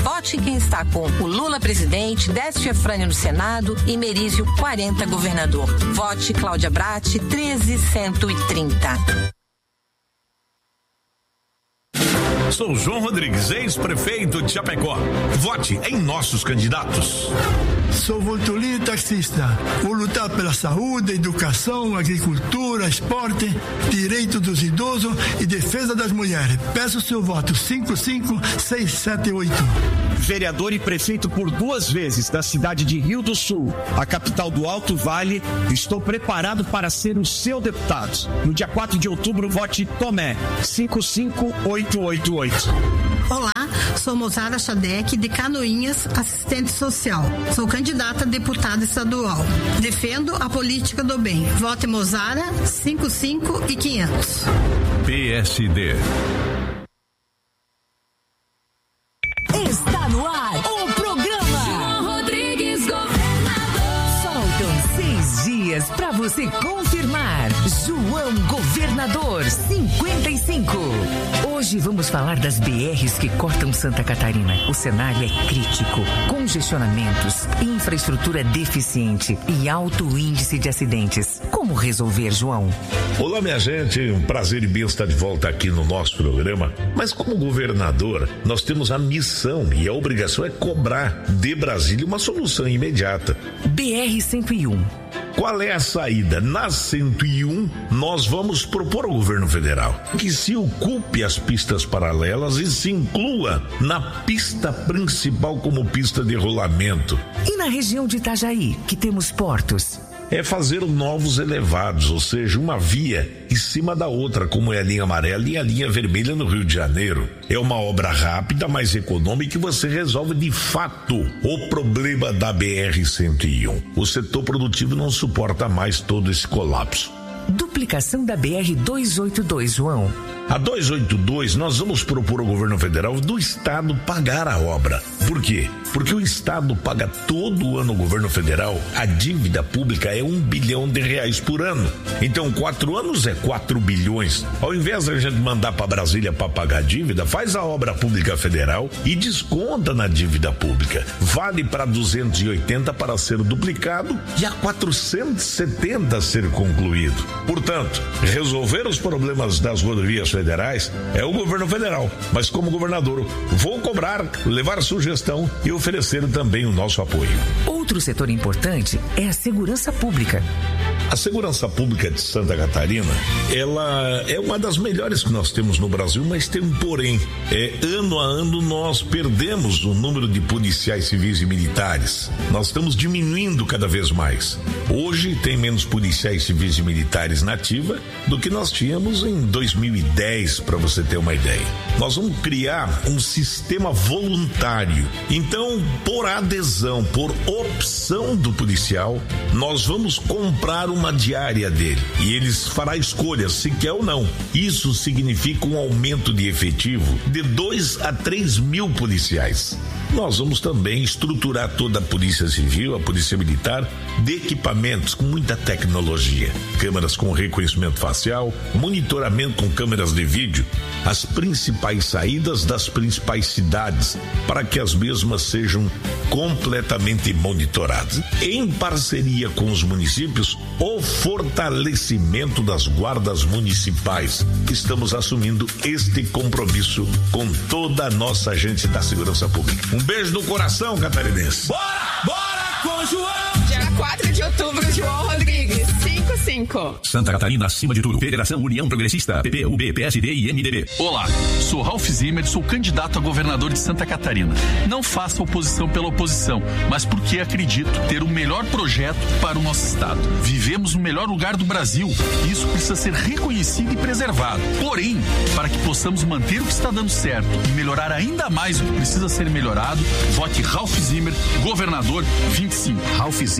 Vote quem está com o Lula presidente, Décio Efrânio no Senado e Merizio 40 governador. Vote Cláudia Bratti 13130. Sou João Rodrigues, ex-prefeito de Chapecó. Vote em nossos candidatos. Sou Voltolino, taxista. Vou lutar pela saúde, educação, agricultura, esporte, direito dos idosos e defesa das mulheres. Peço seu voto 55678. Vereador e prefeito por 2 vezes da cidade de Rio do Sul, a capital do Alto Vale, estou preparado para ser o seu deputado. No dia 4 de outubro, vote Tomé 55888. Olá, sou Mozara Chadec, de Canoinhas, assistente social. Sou candidata a deputada estadual. Defendo a política do bem. Vote Mozara 55500. PSD. Está no ar o programa João Rodrigues Governador. Faltam 6 dias para você confirmar. João Governador 55. Hoje vamos falar das BRs que cortam Santa Catarina. O cenário é crítico. Congestionamentos, infraestrutura deficiente e alto índice de acidentes. Como resolver, João? Olá, minha gente. Um prazer imenso estar de volta aqui no nosso programa. Mas como governador, nós temos a missão e a obrigação é cobrar de Brasília uma solução imediata. BR-101. Qual é a saída? Na 101, nós vamos propor ao governo federal que se ocupe as pistas paralelas e se inclua na pista principal como pista de rolamento. E na região de Itajaí, que temos portos? É fazer novos elevados, ou seja, uma via em cima da outra, como é a linha amarela e a linha vermelha no Rio de Janeiro. É uma obra rápida, mais econômica, e você resolve de fato o problema da BR-101. O setor produtivo não suporta mais todo esse colapso. Duplicação da BR-282, João. A 282, nós vamos propor ao governo federal do estado pagar a obra. Por quê? Porque o estado paga todo ano ao governo federal. A dívida pública é R$1 bilhão por ano. Então, 4 anos é 4 bilhões. Ao invés da gente mandar para Brasília para pagar a dívida, faz a obra pública federal e desconta na dívida pública. Vale para 280 para ser duplicado e a 470 ser concluído. Portanto, resolver os problemas das rodovias federais é o governo federal, mas como governador vou cobrar, levar sugestão e oferecer também o nosso apoio. Outro setor importante é a segurança pública. A segurança pública de Santa Catarina, ela é uma das melhores que nós temos no Brasil, mas tem um porém. Ano a ano nós perdemos o número de policiais civis e militares. Nós estamos diminuindo cada vez mais. Hoje tem menos policiais civis e militares na ativa do que nós tínhamos em 2010, para você ter uma ideia. Nós vamos criar um sistema voluntário. Então, por adesão, por opção do policial, nós vamos comprar uma diária dele e eles fará escolha se quer ou não. Isso significa um aumento de efetivo de 2 a 3 mil policiais. Nós vamos também estruturar toda a Polícia Civil, a Polícia Militar, de equipamentos com muita tecnologia. Câmeras com reconhecimento facial, monitoramento com câmeras de vídeo, as principais saídas das principais cidades, para que as mesmas sejam completamente monitoradas. Em parceria com os municípios, o fortalecimento das guardas municipais. Estamos assumindo este compromisso com toda a nossa gente da segurança pública. Um beijo no coração, catarinense. Bora com o João! Dia 4 de outubro, João Rodrigues, 55. Santa Catarina acima de tudo. Federação União Progressista, PP, UB, PSD e MDB. Olá, sou Ralph Zimmer, sou candidato a governador de Santa Catarina. Não faço oposição pela oposição, mas porque acredito ter o melhor projeto para o nosso estado. Vivemos no melhor lugar do Brasil e isso precisa ser reconhecido e preservado. Porém, para que possamos manter o que está dando certo e melhorar ainda mais o que precisa ser melhorado, vote Ralph Zimmer, governador 25. Ralph Zimmer.